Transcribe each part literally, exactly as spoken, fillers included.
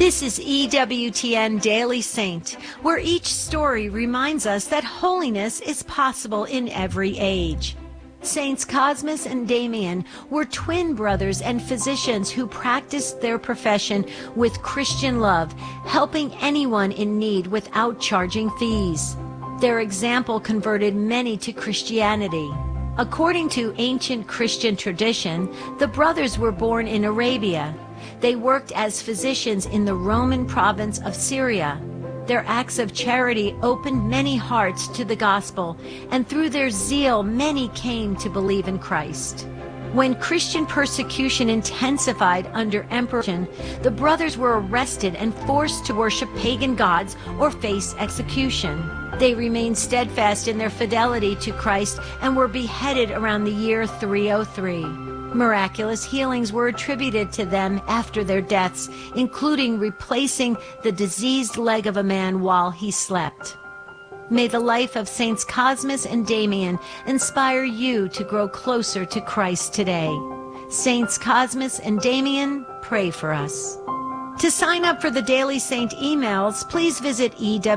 This is E W T N Daily Saint, where each story reminds us that holiness is possible in every age. Saints Cosmas and Damian were twin brothers and physicians who practiced their profession with Christian love, helping anyone in need without charging fees. Their example converted many to Christianity. According to ancient Christian tradition, the brothers were born in Arabia. They worked as physicians in the Roman province of Syria. Their acts of charity opened many hearts to the gospel, and through their zeal, many came to believe in Christ. When Christian persecution intensified under Emperor Trajan, the brothers were arrested and forced to worship pagan gods or face execution. They remained steadfast in their fidelity to Christ and were beheaded around the year three oh three. Miraculous healings were attributed to them after their deaths, including replacing the diseased leg of a man while he slept. May the life of Saints Cosmas and Damian inspire you to grow closer to Christ today. Saints Cosmas and Damian, pray for us. To sign up for the Daily Saint emails, please visit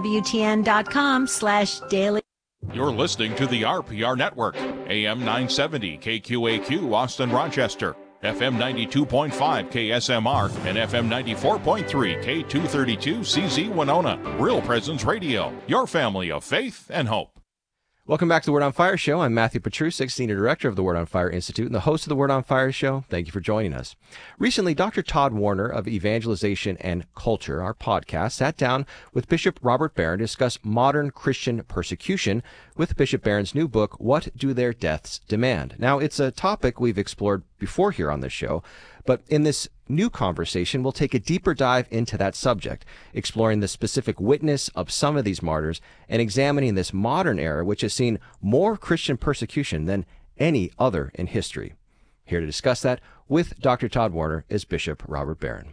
ewtn.com slash daily. You're listening to the R P R Network, A M nine seventy K Q A Q, Austin, Rochester, F M ninety-two point five K S M R, and F M ninety-four point three K two thirty-two C Z Winona. Real Presence Radio, your family of faith and hope. Welcome back to the Word on Fire Show. I'm Matthew Petrusik, Senior Director of the Word on Fire Institute and the host of the Word on Fire Show. Thank you for joining us. Recently, Doctor Todd Warner of Evangelization and Culture, our podcast, sat down with Bishop Robert Barron to discuss modern Christian persecution with Bishop Barron's new book, What Do Their Deaths Demand? Now, it's a topic we've explored before here on this show, but in this new conversation, we'll take a deeper dive into that subject, exploring the specific witness of some of these martyrs and examining this modern era, which has seen more Christian persecution than any other in history. Here to discuss that with Doctor Todd Warner is Bishop Robert Barron.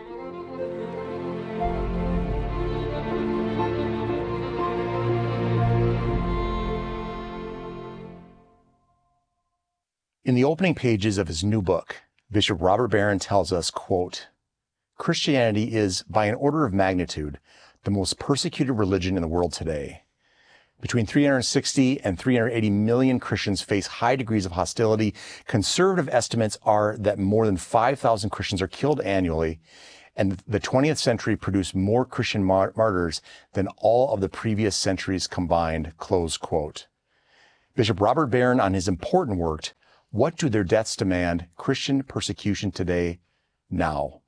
In the opening pages of his new book, Bishop Robert Barron tells us, quote, Christianity is, by an order of magnitude, the most persecuted religion in the world today. Between three hundred sixty and three hundred eighty million Christians face high degrees of hostility. Conservative estimates are that more than five thousand Christians are killed annually, and the twentieth century produced more Christian mar- martyrs than all of the previous centuries combined, close quote. Bishop Robert Barron, on his important work, What Do Their Deaths Demand? Christian Persecution Today, Now.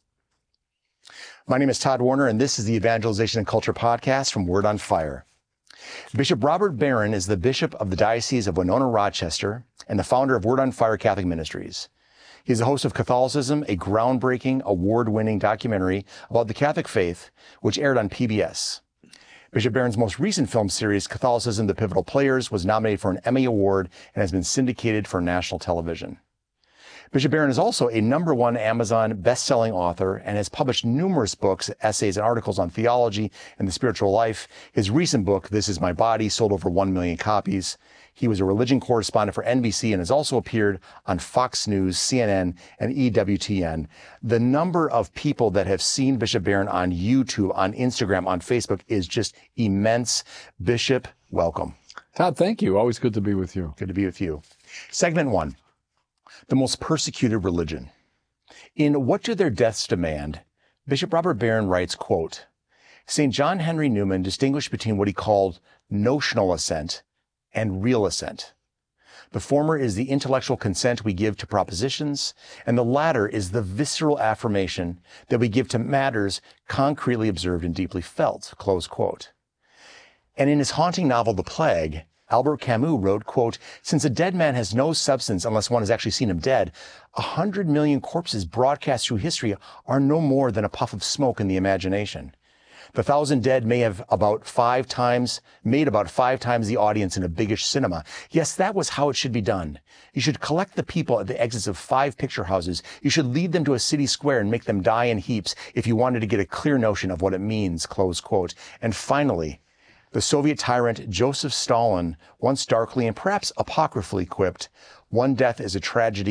My name is Todd Warner, and this is the Evangelization and Culture podcast from Word on Fire. Bishop Robert Barron is the bishop of the Diocese of Winona, Rochester, and the founder of Word on Fire Catholic Ministries. He is the host of Catholicism, a groundbreaking, award-winning documentary about the Catholic faith, which aired on P B S. Bishop Barron's most recent film series, Catholicism, The Pivotal Players, was nominated for an Emmy Award and has been syndicated for national television. Bishop Barron is also a number one Amazon best-selling author and has published numerous books, essays, and articles on theology and the spiritual life. His recent book, This Is My Body, sold over one million copies. He was a religion correspondent for N B C and has also appeared on Fox News, C N N, and E W T N. The number of people that have seen Bishop Barron on YouTube, on Instagram, on Facebook is just immense. Bishop, welcome. Todd, thank you. Always good to be with you. Good to be with you. Segment one, the most persecuted religion. In What Do Their Deaths Demand? Bishop Robert Barron writes, quote, Saint John Henry Newman distinguished between what he called notional assent and real assent. The former is the intellectual consent we give to propositions, and the latter is the visceral affirmation that we give to matters concretely observed and deeply felt, close quote. And in his haunting novel, The Plague, Albert Camus wrote, quote, since a dead man has no substance unless one has actually seen him dead, a hundred million corpses broadcast through history are no more than a puff of smoke in the imagination. The Thousand Dead may have about five times, made about five times the audience in a biggish cinema. Yes, that was how it should be done. You should collect the people at the exits of five picture houses. You should lead them to a city square and make them die in heaps if you wanted to get a clear notion of what it means, close quote. And finally, the Soviet tyrant Joseph Stalin once darkly and perhaps apocryphally quipped, one death is a tragedy,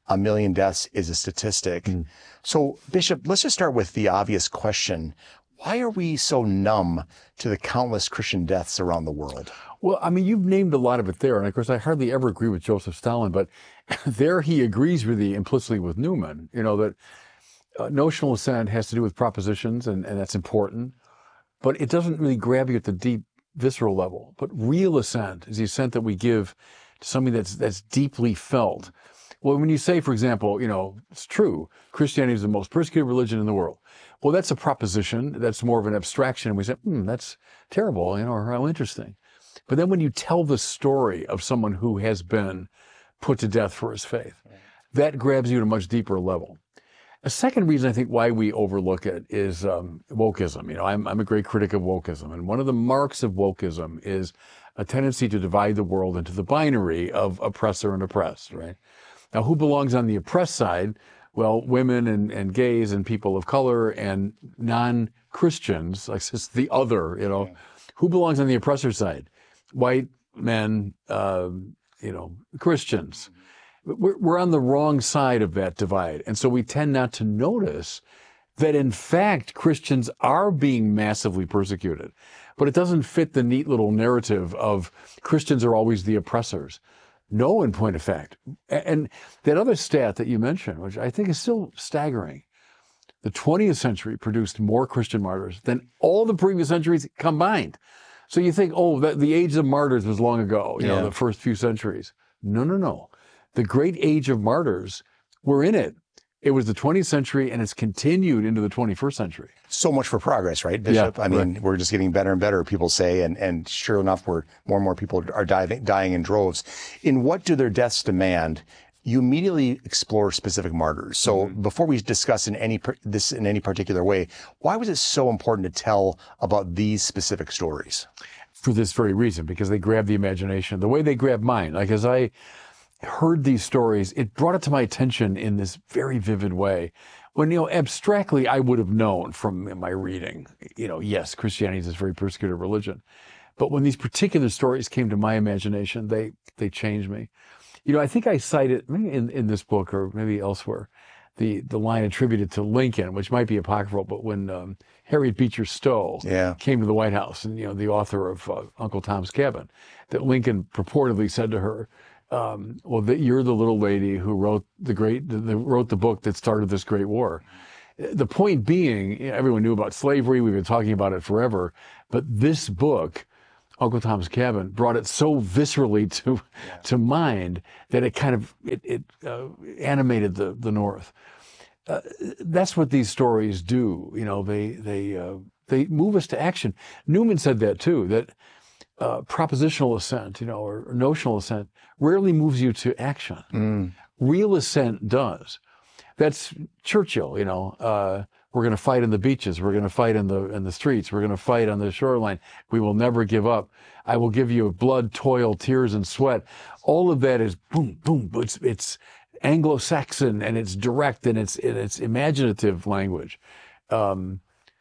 a million deaths is a statistic. Mm. So, Bishop, let's just start with the obvious question. Why are we so numb to the countless Christian deaths around the world? Well, I mean, you've named a lot of it there. And of course, I hardly ever agree with Joseph Stalin, but there he agrees really implicitly with Newman, you know, that uh, notional assent has to do with propositions, and, and that's important, but it doesn't really grab you at the deep visceral level. But real assent is the assent that we give to something that's that's deeply felt. Well, when you say, for example, you know, it's true, Christianity is the most persecuted religion in the world. Well, that's a proposition. That's more of an abstraction. And we say, hmm, that's terrible, you know, or how interesting. But then when you tell the story of someone who has been put to death for his faith, that grabs you at a much deeper level. A second reason I think why we overlook it is um, wokeism. You know, I'm, I'm a great critic of wokeism. And one of the marks of wokeism is a tendency to divide the world into the binary of oppressor and oppressed, right? Now, who belongs on the oppressed side? Well, women and, and gays and people of color and non-Christians, like this, the other, you know. Yeah. Who belongs on the oppressor side? White men, uh, you know, Christians. We're, we're on the wrong side of that divide. And so we tend not to notice that, in fact, Christians are being massively persecuted. But it doesn't fit the neat little narrative of Christians are always the oppressors. No, in point of fact. And that other stat that you mentioned, which I think is still staggering, the twentieth century produced more Christian martyrs than all the previous centuries combined. So you think, oh, the, the age of martyrs was long ago, you yeah. know, the first few centuries. No, no, no. The great age of martyrs, we're in it. It was the twentieth century, and it's continued into the twenty-first century. So much for progress, right, Bishop? Yeah, I mean, right. We're just getting better and better, people say, and, and sure enough, we're, more and more people are dying, dying in droves. In What Do Their Deaths Demand? You immediately explore specific martyrs. So mm-hmm. before we discuss in any this in any particular way, why was it so important to tell about these specific stories? For this very reason, because they grab the imagination, the way they grab mine. Like, as I heard these stories, it brought it to my attention in this very vivid way. When, you know, abstractly, I would have known from my reading, you know, yes, Christianity is this very persecuted religion. But when these particular stories came to my imagination, they, they changed me. You know, I think I cited, maybe in, in this book or maybe elsewhere, the, the line attributed to Lincoln, which might be apocryphal, but when um, Harriet Beecher Stowe yeah. came to the White House, and, you know, the author of uh, Uncle Tom's Cabin, that Lincoln purportedly said to her, um, well, that you're the little lady who wrote the great, the, the, wrote the book that started this great war. The point being, everyone knew about slavery. We've been talking about it forever. But this book, Uncle Tom's Cabin, brought it so viscerally to yeah. to mind that it kind of it, it uh, animated the the North. Uh, that's what these stories do. You know, they they uh, they move us to action. Newman said that too. That uh, propositional assent, you know, or, or notional assent, rarely moves you to action. Mm. Real assent does. That's Churchill. You know. Uh, We're going to fight in the beaches. We're going to fight in the in the streets. We're going to fight on the shoreline. We will never give up. I will give you blood, toil, tears, and sweat. All of that is boom, boom. It's it's Anglo-Saxon, and it's direct, and it's and it's imaginative language. Um,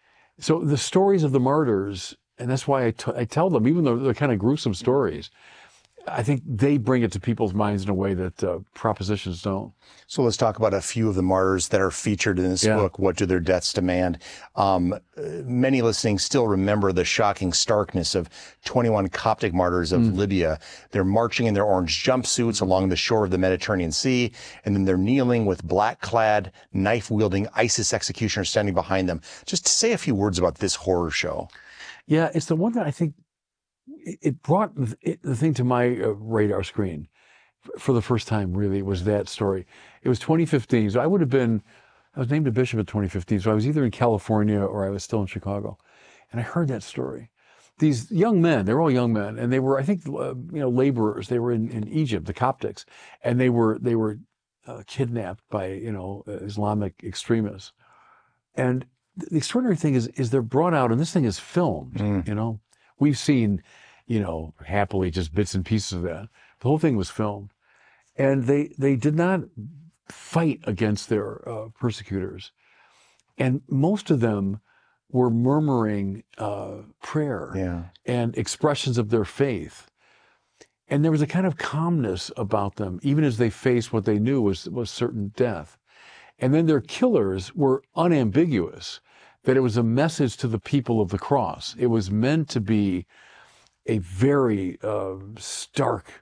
so the stories of the martyrs, and that's why I, t- I tell them, even though they're kind of gruesome stories, I think they bring it to people's minds in a way that uh, propositions don't. So let's talk about a few of the martyrs that are featured in this yeah. book, What Do Their Deaths Demand? Um, many listening still remember the shocking starkness of twenty-one Coptic martyrs of mm. Libya. They're marching in their orange jumpsuits along the shore of the Mediterranean Sea, and then they're kneeling with black-clad, knife-wielding ISIS executioners standing behind them. Just to say a few words about this horror show. Yeah, it's the one that I think it brought the thing to my radar screen for the first time, really, was that story. It was twenty fifteen, so I would have been, I was named a bishop in twenty fifteen, so I was either in California or I was still in Chicago. And I heard that story. These young men, they were all young men, and they were, I think, uh, you know, laborers. They were in, in Egypt, the Coptics, and they were they were uh, kidnapped by, you know, Islamic extremists. And the extraordinary thing is, is they're brought out, and this thing is filmed, mm. you know. We've seen, you know, happily just bits and pieces of that. The whole thing was filmed. And they, they did not fight against their uh, persecutors. And most of them were murmuring uh, prayer yeah. and expressions of their faith. And there was a kind of calmness about them, even as they faced what they knew was, was certain death. And then their killers were unambiguous, that it was a message to the people of the cross. It was meant to be a very uh, stark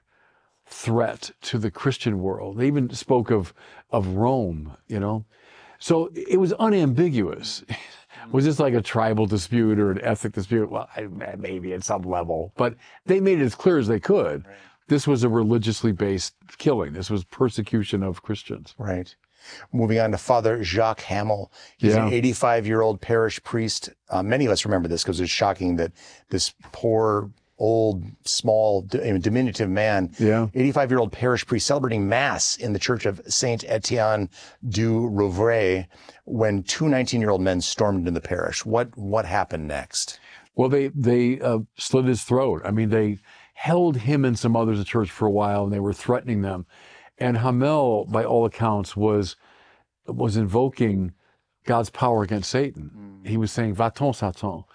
threat to the Christian world. They even spoke of, of Rome, you know. So it was unambiguous. Was this like a tribal dispute or an ethnic dispute? Well, I, maybe at some level, but they made it as clear as they could. Right. This was a religiously based killing. This was persecution of Christians. Right. Moving on to Father Jacques Hamel. He's yeah. an eighty-five-year-old parish priest. Uh, many of us remember this because it's shocking that this poor, old, small, diminutive man, yeah. eighty-five-year-old parish priest celebrating Mass in the Church of Saint Etienne du Rouvray when two nineteen-year-old men stormed into the parish. What what happened next? Well, they, they uh, slit his throat. I mean, they held him and some others at church for a while, and they were threatening them. And Hamel, by all accounts, was was invoking God's power against Satan. Mm. He was saying, "Va-t'en, Satan,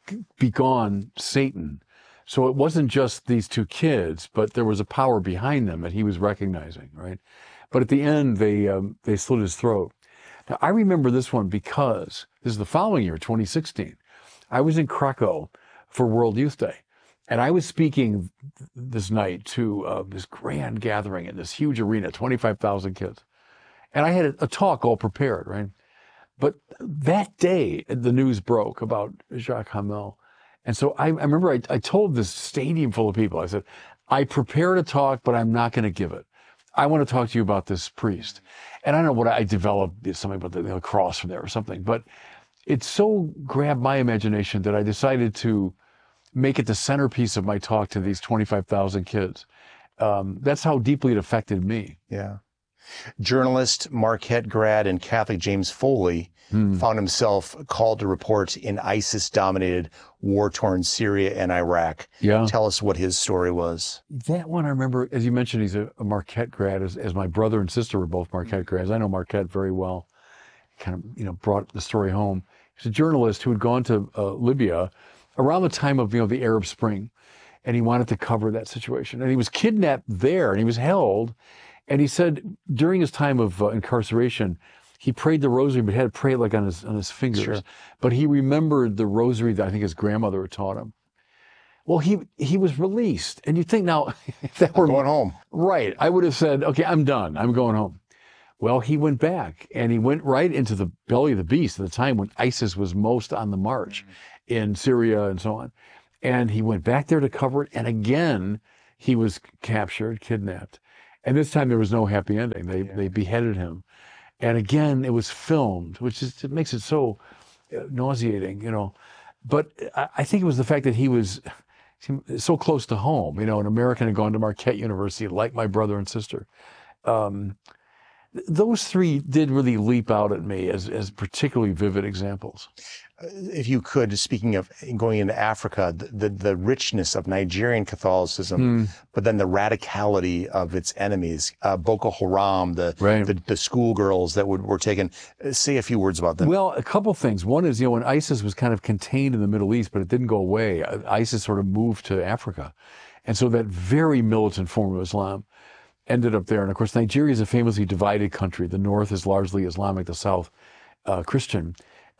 be gone, Satan." So it wasn't just these two kids, but there was a power behind them that he was recognizing, right? But at the end, they um, they slit his throat. Now, I remember this one because this is the following year, twenty sixteen. I was in Krakow for World Youth Day. And I was speaking this night to uh, this grand gathering in this huge arena, twenty-five thousand kids. And I had a, a talk all prepared, right? But that day, the news broke about Jacques Hamel. And so I, I remember I, I told this stadium full of people, I said, I prepared a talk, but I'm not going to give it. I want to talk to you about this priest. And I don't know what I developed, something about the, the cross from there or something. But it so grabbed my imagination that I decided to make it the centerpiece of my talk to these twenty-five thousand kids. Um, that's how deeply it affected me. Yeah. Journalist, Marquette grad, and Catholic James Foley hmm. found himself called to report in ISIS-dominated, war-torn Syria and Iraq. Yeah. Tell us what his story was. That one I remember, as you mentioned, he's a, a Marquette grad, as, as my brother and sister were both Marquette grads. I know Marquette very well. Kind of, you know, brought the story home. He's a journalist who had gone to uh, Libya around the time of, you know, the Arab Spring, and he wanted to cover that situation. And he was kidnapped there, and he was held. And he said during his time of uh, incarceration, he prayed the rosary, but he had to pray it like on his on his fingers. Sure. But he remembered the rosary that I think his grandmother had taught him. Well, he he was released, and you think now, if that were going home, right? I would have said, okay, I'm done. I'm going home. Well, he went back, and he went right into the belly of the beast at the time when ISIS was most on the march. Mm-hmm. In Syria and so on. And he went back there to cover it. And again, he was captured, kidnapped. And this time there was no happy ending. They yeah. they beheaded him. And again, it was filmed, which is, it makes it so nauseating, you know. But I, I think it was the fact that he was so close to home. You know, an American had gone to Marquette University, like my brother and sister. Um, those three did really leap out at me as, as particularly vivid examples. If you could, speaking of going into Africa, the, the, the richness of Nigerian Catholicism, mm. but then the radicality of its enemies, uh, Boko Haram, the, right. the the schoolgirls that would, were taken. Say a few words about them. Well, a couple things. One is, you know, when ISIS was kind of contained in the Middle East, but it didn't go away, ISIS sort of moved to Africa. And so that very militant form of Islam ended up there. And of course, Nigeria is a famously divided country. The north is largely Islamic, the south uh, Christian.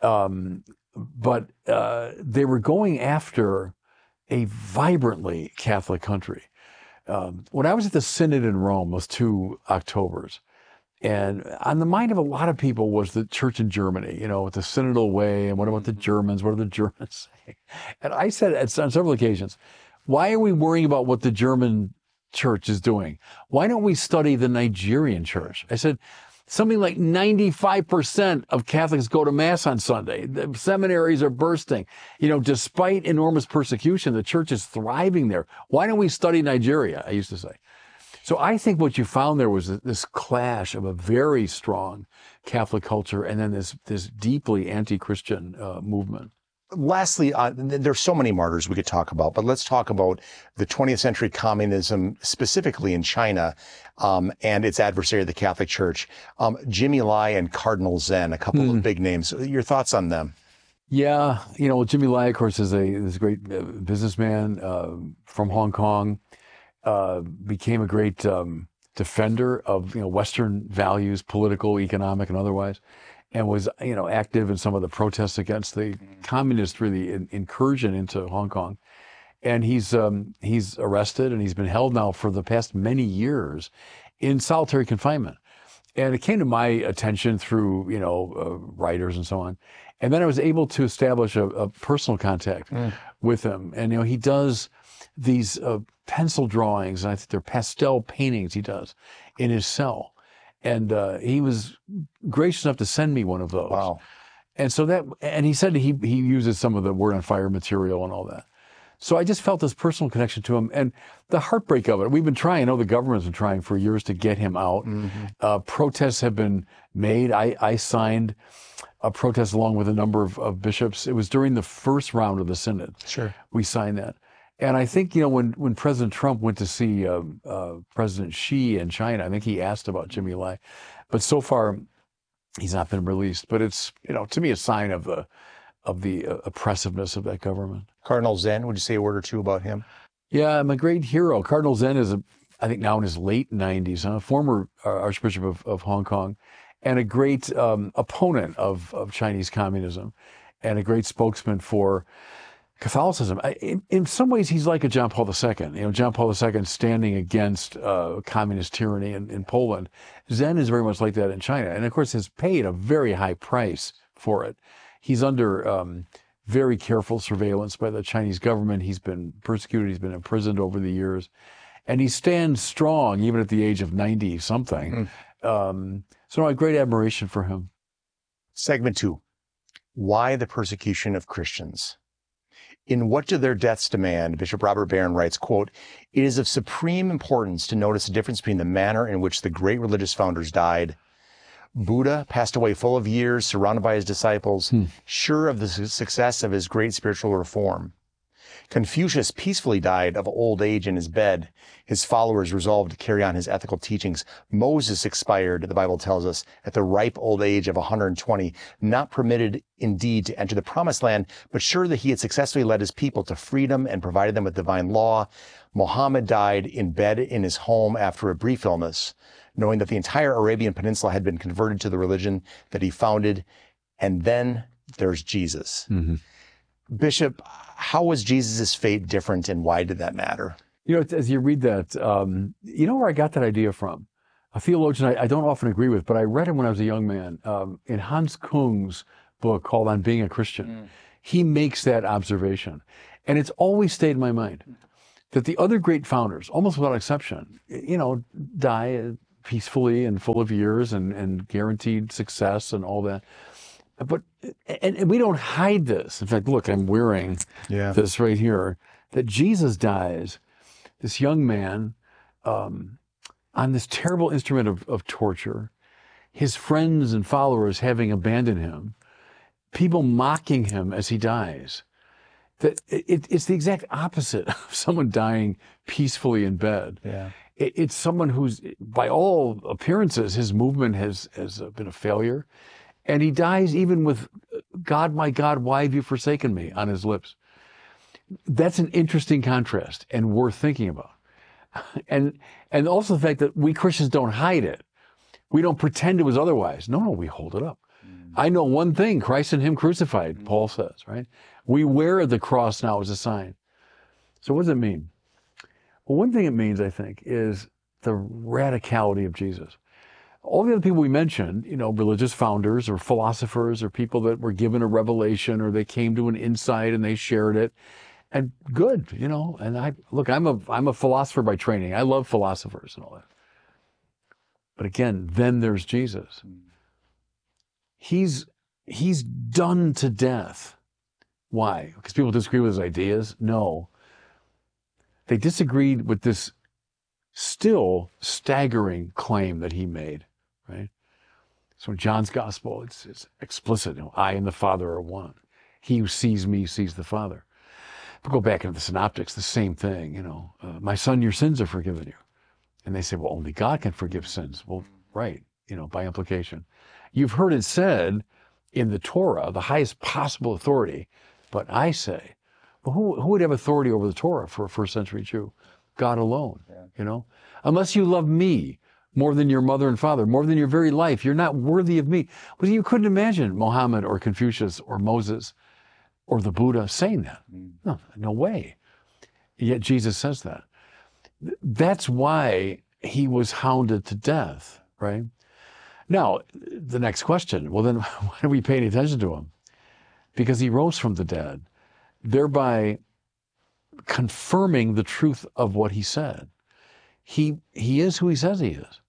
Um, But uh, they were going after a vibrantly Catholic country. Um, when I was at the Synod in Rome, those two Octobers, and on the mind of a lot of people was the church in Germany, you know, with the synodal way, and what about the Germans? What are the Germans saying? And I said at, on several occasions, why are we worrying about what the German church is doing? Why don't we study the Nigerian church? I said, something like ninety-five percent of Catholics go to Mass on Sunday. The seminaries are bursting. You know, despite enormous persecution, the church is thriving there. Why don't we study Nigeria? I used to say. So I think what you found there was this clash of a very strong Catholic culture and then this, this deeply anti-Christian uh, movement. Lastly, uh, there's so many martyrs we could talk about, but let's talk about the twentieth century communism, specifically in China, um, and its adversary, the Catholic Church. Um, Jimmy Lai and Cardinal Zen, a couple mm. of big names. Your thoughts on them? Yeah, you know, Jimmy Lai, of course, is a, is a great businessman uh, from Hong Kong. uh, became a great um, defender of you know Western values, political, economic, and otherwise, and was you know active in some of the protests against the communist really in, incursion into Hong Kong. And he's um, he's arrested and he's been held now for the past many years in solitary confinement. And it came to my attention through, you know, uh, writers and so on. And then I was able to establish a, a personal contact mm. with him. And, you know, he does these uh, pencil drawings, and I think they're pastel paintings he does in his cell. And uh, he was gracious enough to send me one of those. Wow. And so that, and he said he, he uses some of the Word on Fire material and all that. So I just felt this personal connection to him and the heartbreak of it. We've been trying, I know the government's been trying for years to get him out. Mm-hmm. Uh, protests have been made. I, I signed a protest along with a number of, of bishops. It was during the first round of the synod. Sure. We signed that. And I think, you know, when, when President Trump went to see uh, uh, President Xi in China, I think he asked about Jimmy Lai. But so far, he's not been released. But it's, you know, to me, a sign of the of the uh, oppressiveness of that government. Cardinal Zen, would you say a word or two about him? Yeah, my great hero. Cardinal Zen is, a, I think now in his late nineties, a former uh, Archbishop of, of Hong Kong, and a great um, opponent of, of Chinese communism, and a great spokesman for Catholicism. I, in, in some ways, he's like a John Paul the Second. You know, John Paul the Second standing against uh, communist tyranny in, in Poland. Zen is very much like that in China, and of course has paid a very high price for it. He's under um, very careful surveillance by the Chinese government. He's been persecuted. He's been imprisoned over the years. And he stands strong, even at the age of ninety-something. Mm. Um, so I have great admiration for him. Segment two. Why the persecution of Christians? In What Do Their Deaths Demand? Bishop Robert Barron writes, quote, "It is of supreme importance to notice the difference between the manner in which the great religious founders died. Buddha passed away full of years, surrounded by his disciples, hmm. sure of the su- success of his great spiritual reform. Confucius peacefully died of old age in his bed. His followers resolved to carry on his ethical teachings. Moses expired, the Bible tells us, at the ripe old age of one hundred twenty, not permitted indeed to enter the promised land, but sure that he had successfully led his people to freedom and provided them with divine law. Muhammad died in bed in his home after a brief illness, knowing that the entire Arabian Peninsula had been converted to the religion that he founded. And then there's Jesus." Mm-hmm. Bishop, how was Jesus' fate different, and why did that matter? You know, as you read that, um, you know where I got that idea from? A theologian I, I don't often agree with, but I read him when I was a young man. Um, in Hans Kung's book called On Being a Christian, mm. he makes that observation. And it's always stayed in my mind that the other great founders, almost without exception, you know, die peacefully and full of years and, and guaranteed success and all that. But, and, and we don't hide this. In fact, look, I'm wearing yeah. this right here, that Jesus dies, this young man, um, on this terrible instrument of, of torture, his friends and followers having abandoned him, people mocking him as he dies. That it, it's the exact opposite of someone dying peacefully in bed. Yeah. It, it's someone who's, by all appearances, his movement has, has been a failure. And he dies even with, "God, my God, why have you forsaken me?" on his lips. That's an interesting contrast and worth thinking about. And and also the fact that we Christians don't hide it. We don't pretend it was otherwise. No, no, we hold it up. Mm. I know one thing, Christ and him crucified, mm. Paul says, right? We wear the cross now as a sign. So what does it mean? Well, one thing it means, I think, is the radicality of Jesus. All the other people we mentioned, you know, religious founders or philosophers or people that were given a revelation or they came to an insight and they shared it. And good, you know, and I, look, I'm a, I'm a philosopher by training. I love philosophers and all that. But again, then there's Jesus. He's, he's done to death. Why? Because people disagree with his ideas? No. They disagreed with this still staggering claim that he made, right? So in John's gospel, it's, it's explicit. You know, I and the Father are one. He who sees me sees the Father. But go back into the synoptics, the same thing, you know. Uh, my son, your sins are forgiven you. And they say, well, only God can forgive sins. Well, right, you know, by implication. You've heard it said in the Torah, the highest possible authority, but I say, well, who, who would have authority over the Torah for a first century Jew? God alone, yeah. you know? Unless you love me more than your mother and father, more than your very life, you're not worthy of me. But you couldn't imagine Muhammad or Confucius or Moses or the Buddha saying that. Mm. No, no way. Yet Jesus says that. That's why he was hounded to death, right? Now, the next question, well then, why are we paying attention to him? Because he rose from the dead, thereby confirming the truth of what he said. He, he is who he says he is.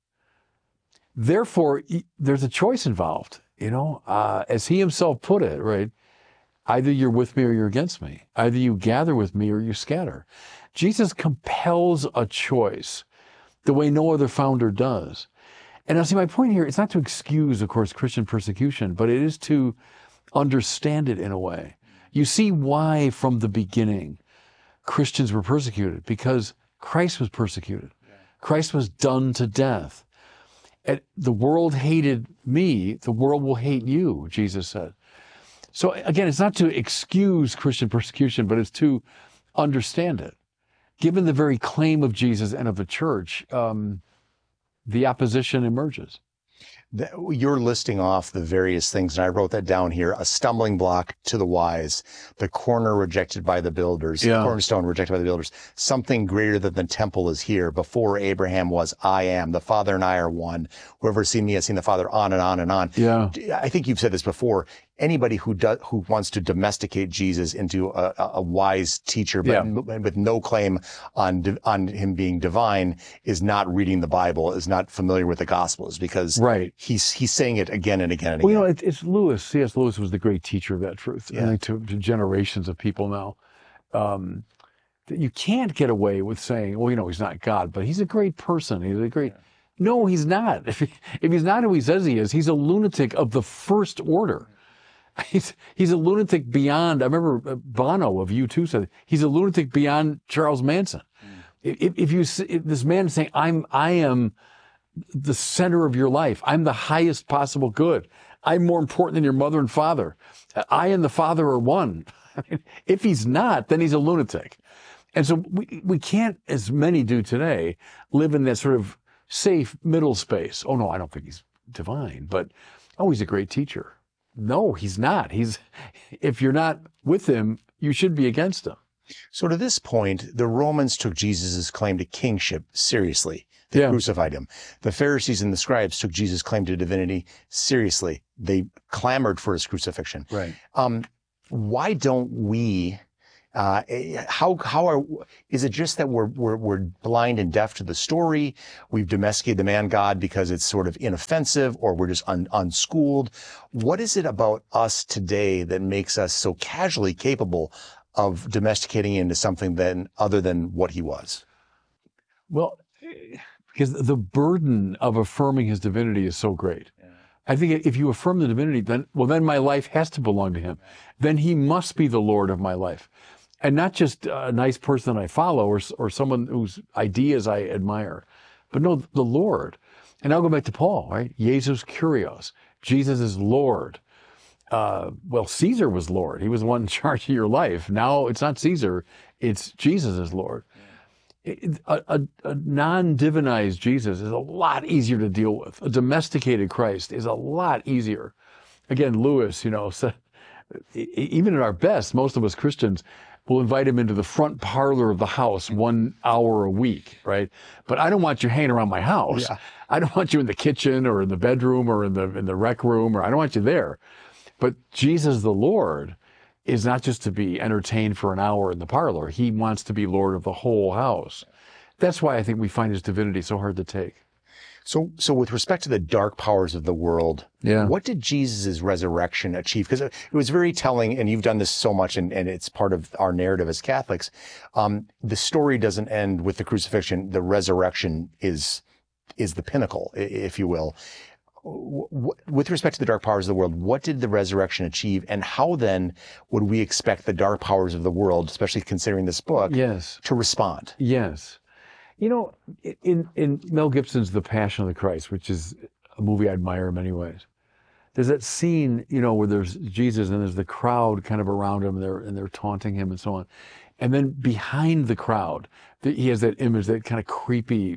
Therefore, there's a choice involved, you know, uh, as he himself put it, right? Either you're with me or you're against me. Either you gather with me or you scatter. Jesus compels a choice the way no other founder does. And now see, my point here, it's not to excuse, of course, Christian persecution, but it is to understand it in a way. You see why from the beginning Christians were persecuted, because Christ was persecuted. Christ was done to death. And the world hated me, the world will hate you, Jesus said. So again, it's not to excuse Christian persecution, but it's to understand it. Given the very claim of Jesus and of the church, um, the opposition emerges. You're listing off the various things, and I wrote that down here. A stumbling block to the wise, the corner rejected by the builders, yeah. the cornerstone rejected by the builders. Something greater than the temple is here. Before Abraham was, I am. The Father and I are one. Whoever has seen me has seen the Father, on and on and on. Yeah. I think you've said this before. Anybody who does, who wants to domesticate Jesus into a, a wise teacher, but yeah. with no claim on on him being divine, is not reading the Bible, is not familiar with the Gospels, because right. he's he's saying it again and again and well, again. Well, you know, it, it's Lewis. C S. Lewis was the great teacher of that truth. Yeah. I think to, to generations of people now. Um, you can't get away with saying, well, you know, he's not God, but he's a great person. He's a great. Yeah. No, he's not. If, he, if he's not who he says he is, he's a lunatic of the first order. He's he's a lunatic beyond. I remember Bono of U two said he's a lunatic beyond Charles Manson. Mm. If, if you if this man is saying I'm I am the center of your life, I'm the highest possible good, I'm more important than your mother and father, I and the Father are one. I mean, if he's not, then he's a lunatic. And so we we can't, as many do today, live in that sort of safe middle space. Oh no, I don't think he's divine, but oh, he's a great teacher. No, he's not. He's, if you're not with him, you should be against him. So to this point, the Romans took Jesus' claim to kingship seriously. They yeah. crucified him. The Pharisees and the scribes took Jesus' claim to divinity seriously. They clamored for his crucifixion. Right. Um, why don't we, uh, how, how are, is it just that we're, we're, we're blind and deaf to the story? We've domesticated the man God because it's sort of inoffensive, or we're just un, unschooled. What is it about us today that makes us so casually capable of domesticating into something then other than what he was? Well, because the burden of affirming his divinity is so great. Yeah. I think if you affirm the divinity, then, well, then my life has to belong to him. Then he must be the Lord of my life. And not just a nice person I follow, or or someone whose ideas I admire, but no, the Lord. And I'll go back to Paul, right? Jesus Kyrios. Jesus is Lord. Uh, well, Caesar was Lord. He was the one in charge of your life. Now it's not Caesar, it's Jesus is Lord. It, a, a, a non-divinized Jesus is a lot easier to deal with. A domesticated Christ is a lot easier. Again, Lewis, you know, said, even at our best, most of us Christians will invite him into the front parlor of the house one hour a week, right? But I don't want you hanging around my house. Yeah. I don't want you in the kitchen or in the bedroom or in the in the rec room, or I don't want you there. But Jesus the Lord is not just to be entertained for an hour in the parlor. He wants to be Lord of the whole house. That's why I think we find his divinity so hard to take. So, so with respect to the dark powers of the world, yeah. what did Jesus' resurrection achieve? Because it was very telling, and you've done this so much, and, and it's part of our narrative as Catholics. Um, the story doesn't end with the crucifixion. The resurrection is, is the pinnacle, if you will. With respect to the dark powers of the world, what did the resurrection achieve, and how then would we expect the dark powers of the world, especially considering this book, yes. to respond? Yes. You know, in, in Mel Gibson's The Passion of the Christ, which is a movie I admire in many ways, there's that scene, you know, where there's Jesus and there's the crowd kind of around him, and they're, and they're taunting him and so on. And then behind the crowd, the, he has that image, that kind of creepy,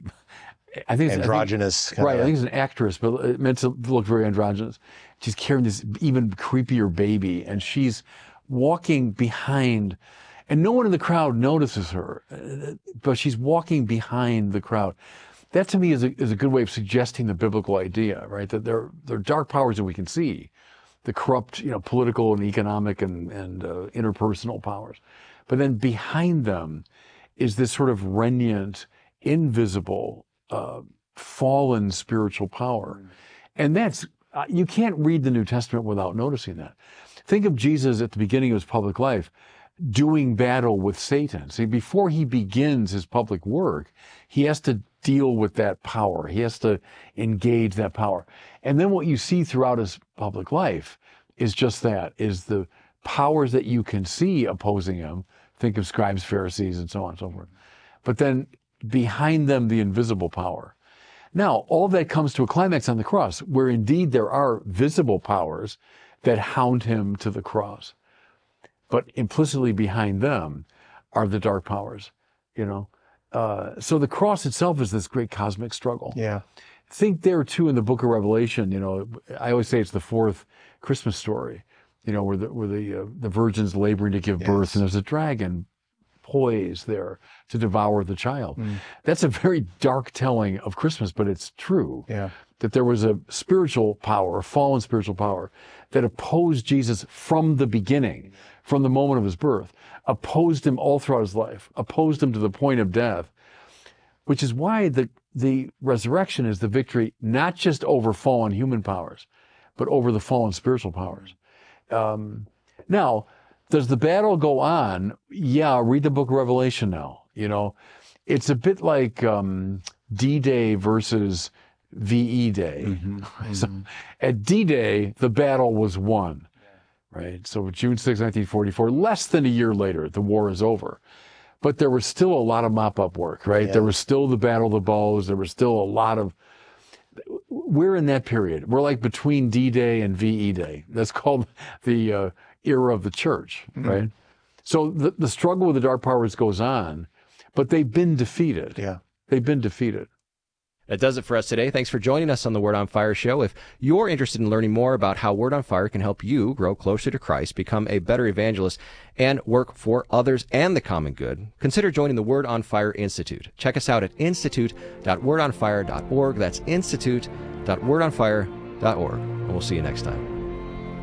I think it's androgynous. I think, right, I think it's an actress, but it meant to look very androgynous. She's carrying this even creepier baby, and she's walking behind, and no one in the crowd notices her, but she's walking behind the crowd. That to me is a, is a good way of suggesting the biblical idea, right? That there, there are dark powers that we can see, the corrupt, you know, political and economic and, and uh, interpersonal powers. But then behind them is this sort of regnant, invisible, uh, fallen spiritual power. And that's, uh, you can't read the New Testament without noticing that. Think of Jesus at the beginning of his public life doing battle with Satan. See, before he begins his public work, he has to deal with that power. He has to engage that power. And then what you see throughout his public life is just that, is the powers that you can see opposing him. Think of scribes, Pharisees, and so on and so forth. But then behind them, the invisible power. Now, all that comes to a climax on the cross, where indeed there are visible powers that hound him to the cross. But implicitly behind them are the dark powers, you know. Uh, so the cross itself is this great cosmic struggle. Yeah. Think there too in the book of Revelation, you know, I always say it's the fourth Christmas story, you know, where the, where the, uh, the virgin's laboring to give Yes. birth, and there's a dragon poised there to devour the child. Mm. That's a very dark telling of Christmas, but it's true. Yeah. That there was a spiritual power, a fallen spiritual power, that opposed Jesus from the beginning, from the moment of his birth, opposed him all throughout his life, opposed him to the point of death, which is why the, the resurrection is the victory, not just over fallen human powers, but over the fallen spiritual powers. Um, now, does the battle go on? Yeah, read the book of Revelation now. You know, it's a bit like um, D-Day versus V E Day. Mm-hmm. So at D-Day, the battle was won, right? So June sixth, nineteen forty-four, less than a year later, the war is over. But there was still a lot of mop-up work, right? Yeah. There was still the Battle of the Bulge. There was still a lot of... We're in that period. We're like between D-Day and V E Day. That's called the uh, era of the church, Mm-hmm. right? So the, the struggle with the dark powers goes on, but they've been defeated. Yeah. They've been defeated. That does it for us today. Thanks for joining us on the Word on Fire show. If you're interested in learning more about how Word on Fire can help you grow closer to Christ, become a better evangelist, and work for others and the common good, consider joining the Word on Fire Institute. Check us out at institute dot word on fire dot org. That's institute dot word on fire dot org. And we'll see you next time.